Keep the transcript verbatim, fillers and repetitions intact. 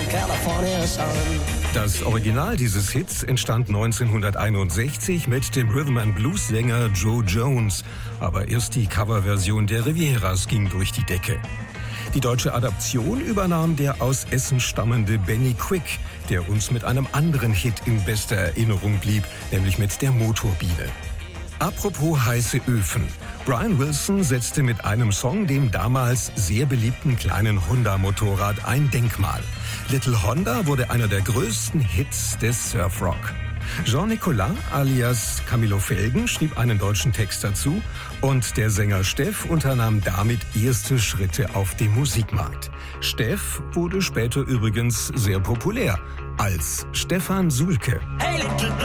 California sun. Das Original dieses Hits entstand neunzehnhunderteinundsechzig mit dem Rhythm-and-Blues-Sänger Joe Jones. Aber erst die Coverversion der Rivieras ging durch die Decke. Die deutsche Adaption übernahm der aus Essen stammende Benny Quick, der uns mit einem anderen Hit in bester Erinnerung blieb, nämlich mit der Motorbiene. Apropos heiße Öfen. Brian Wilson setzte mit einem Song dem damals sehr beliebten kleinen Honda-Motorrad ein Denkmal. Little Honda wurde einer der größten Hits des Surfrock. Jean Nicolas alias Camillo Felgen schrieb einen deutschen Text dazu und der Sänger Steff unternahm damit erste Schritte auf dem Musikmarkt. Steff wurde später übrigens sehr populär als Stefan Sulke. Hey, little